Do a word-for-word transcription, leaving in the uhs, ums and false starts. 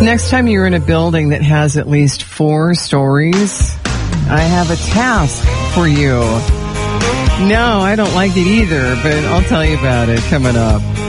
Next time you're in a building that has at least four stories, I have a task for you. No, I don't like it either, but I'll tell you about it coming up.